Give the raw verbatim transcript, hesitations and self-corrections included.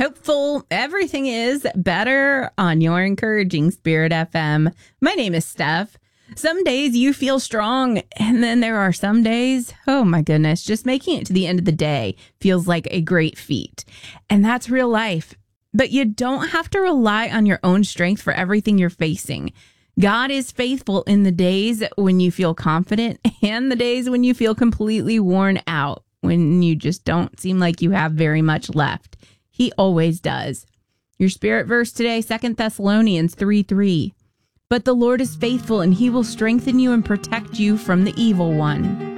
hopeful everything is better on your Encouraging Spirit F M. My name is Steph. Some days you feel strong, and then there are some days, oh my goodness, just making it to the end of the day feels like a great feat. And that's real life. But you don't have to rely on your own strength for everything you're facing. God is faithful in the days when you feel confident and the days when you feel completely worn out, when you just don't seem like you have very much left. He always does. Your spirit verse today, Second Thessalonians three three. But the Lord is faithful, and he will strengthen you and protect you from the evil one.